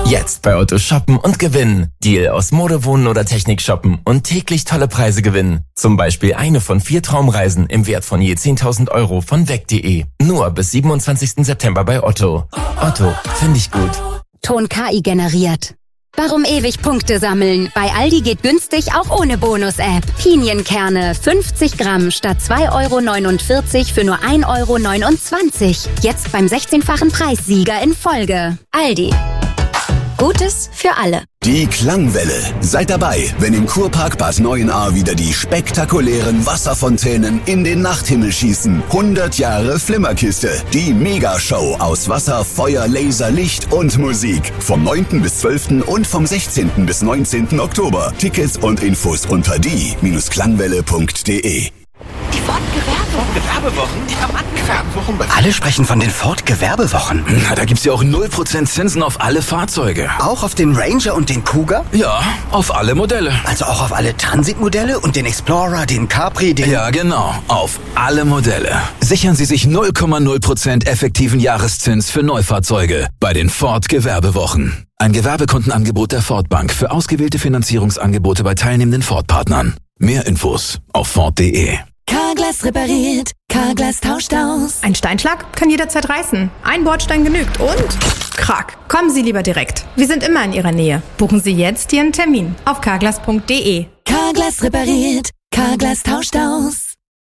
Jetzt bei Otto shoppen und gewinnen. Deal aus Mode, Wohnen oder Technik shoppen und täglich tolle Preise gewinnen. Zum Beispiel eine von 4 Traumreisen im Wert von je 10.000 Euro von weg.de. Nur bis 27. September bei Otto. Otto, finde ich gut. Ton KI generiert. Warum ewig Punkte sammeln? Bei Aldi geht günstig auch ohne Bonus-App. Pinienkerne 50 Gramm statt 2,49 € für nur 1,29 €. Jetzt beim 16-fachen Preissieger in Folge. Aldi. Gutes für alle. Die Klangwelle. Seid dabei, wenn im Kurpark Bad Neuenahr wieder die spektakulären Wasserfontänen in den Nachthimmel schießen. 100 Jahre Flimmerkiste. Die Megashow aus Wasser, Feuer, Laser, Licht und Musik. Vom 9. bis 12. und vom 16. bis 19. Oktober. Tickets und Infos unter die-klangwelle.de. Die Ford-Gewerbewochen? Diamantgewerbewochen. Alle sprechen von den Ford-Gewerbewochen. Na, da gibt's ja auch 0% Zinsen auf alle Fahrzeuge. Auch auf den Ranger und den Cougar? Ja, auf alle Modelle. Also auch auf alle Transit-Modelle und den Explorer, den Capri, den... Ja, genau. Auf alle Modelle. Sichern Sie sich 0,0% effektiven Jahreszins für Neufahrzeuge bei den Ford-Gewerbewochen. Ein Gewerbekundenangebot der Ford Bank für ausgewählte Finanzierungsangebote bei teilnehmenden Ford-Partnern. Mehr Infos auf Ford.de. Carglass repariert, Carglass tauscht aus. Ein Steinschlag kann jederzeit reißen. Ein Bordstein genügt und... Krack. Kommen Sie lieber direkt. Wir sind immer in Ihrer Nähe. Buchen Sie jetzt Ihren Termin auf carglass.de. Carglass repariert, Carglass tauscht aus.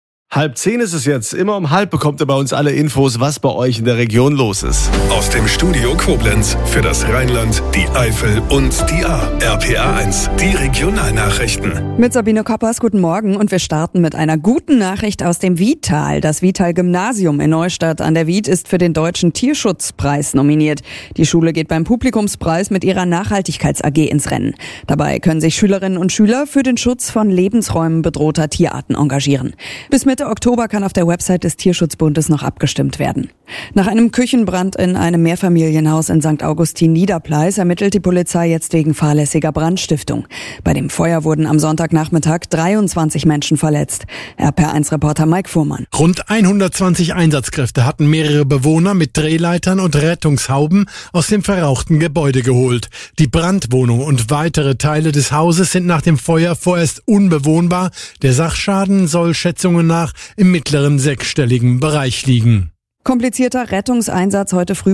9:30 ist es jetzt. Immer um 9:30 bekommt ihr bei uns alle Infos, was bei euch in der Region los ist. Aus dem Studio Koblenz für das Rheinland, die Eifel und die Ahr. RPA 1, die Regionalnachrichten. Mit Sabine Koppers, guten Morgen. Und wir starten mit einer guten Nachricht aus dem Wiedtal. Das Wiedtal-Gymnasium in Neustadt an der Wied ist für den Deutschen Tierschutzpreis nominiert. Die Schule geht beim Publikumspreis mit ihrer Nachhaltigkeits-AG ins Rennen. Dabei können sich Schülerinnen und Schüler für den Schutz von Lebensräumen bedrohter Tierarten engagieren. Bis Mitte Oktober kann auf der Website des Tierschutzbundes noch abgestimmt werden. Nach einem Küchenbrand in einem Mehrfamilienhaus in St. Augustin Niederpleis ermittelt die Polizei jetzt wegen fahrlässiger Brandstiftung. Bei dem Feuer wurden am Sonntagnachmittag 23 Menschen verletzt. RPA1-Reporter Mike Fuhrmann. Rund 120 Einsatzkräfte hatten mehrere Bewohner mit Drehleitern und Rettungshauben aus dem verrauchten Gebäude geholt. Die Brandwohnung und weitere Teile des Hauses sind nach dem Feuer vorerst unbewohnbar. Der Sachschaden soll Schätzungen nach im mittleren sechsstelligen Bereich liegen. Komplizierter Rettungseinsatz heute früh